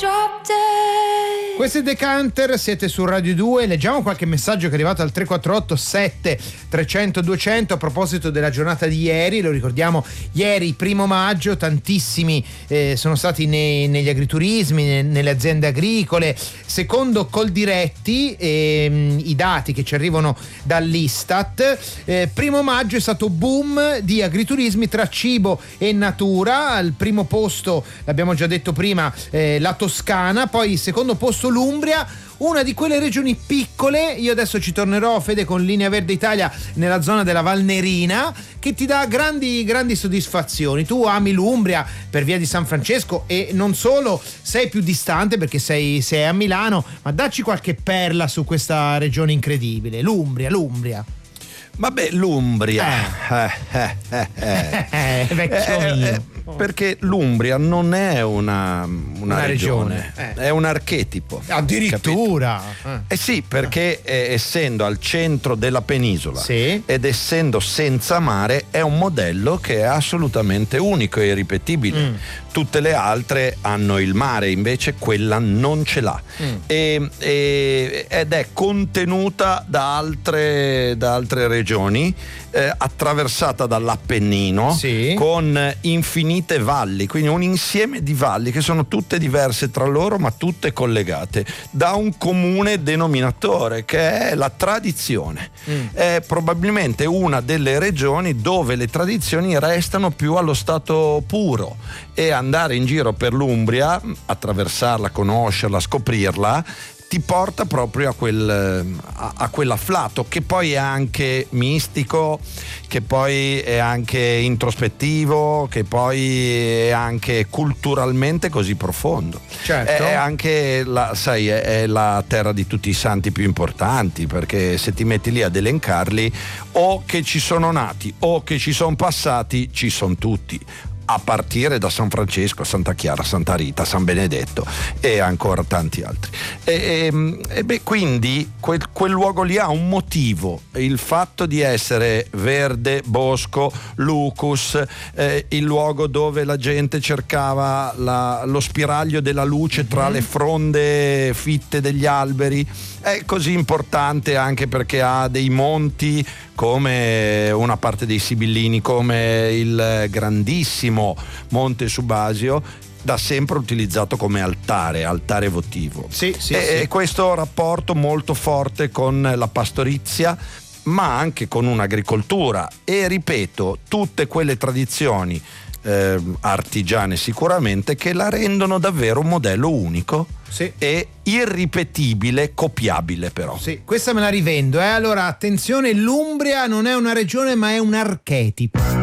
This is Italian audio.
drop dead. Questo è Decanter, siete su Radio 2, leggiamo qualche messaggio che è arrivato al 348 7 300 200 a proposito della giornata di ieri. Lo ricordiamo, ieri 1 maggio tantissimi sono stati negli agriturismi, nelle aziende agricole. Secondo Coldiretti, i dati che ci arrivano dall'Istat, 1 maggio è stato boom di agriturismi tra cibo e natura. Al primo posto, l'abbiamo già detto prima, la Toscana, poi secondo posto l'Umbria, una di quelle regioni piccole. Io adesso ci tornerò, Fede, con Linea Verde Italia nella zona della Valnerina, che ti dà grandi soddisfazioni. Tu ami l'Umbria per via di San Francesco e non solo, sei più distante perché sei a Milano, ma dacci qualche perla su questa regione incredibile, l'Umbria. Vabbè, l'Umbria vecchio mio. Perché l'Umbria non è una regione, è un archetipo. Addirittura. Sì, perché essendo al centro della penisola, sì, ed essendo senza mare, è un modello che è assolutamente unico e irripetibile. Tutte le altre hanno il mare, invece quella non ce l'ha. Ed è contenuta da altre regioni, attraversata dall'Appennino, sì, con infinite valli, quindi un insieme di valli che sono tutte diverse tra loro ma tutte collegate da un comune denominatore che è la tradizione. È probabilmente una delle regioni dove le tradizioni restano più allo stato puro, e andare in giro per l'Umbria, attraversarla, conoscerla, scoprirla, ti porta proprio a quell'afflato che poi è anche mistico, che poi è anche introspettivo, che poi è anche culturalmente così profondo. Certo. È anche è la terra di tutti i santi più importanti, perché se ti metti lì ad elencarli, o che ci sono nati o che ci sono passati, ci sono tutti, a partire da San Francesco, Santa Chiara, Santa Rita, San Benedetto e ancora tanti altri. Quindi quel luogo lì ha un motivo, il fatto di essere verde, bosco, lucus, il luogo dove la gente cercava lo spiraglio della luce tra le fronde fitte degli alberi. È così importante anche perché ha dei monti, come una parte dei Sibillini, come il grandissimo Monte Subasio, da sempre utilizzato come altare votivo. Sì. E questo rapporto molto forte con la pastorizia, ma anche con un'agricoltura, e ripeto, tutte quelle tradizioni artigiane sicuramente, che la rendono davvero un modello unico, sì, e irripetibile, copiabile però. Sì, questa me la rivendo. Allora, attenzione, l'Umbria non è una regione ma è un archetipo.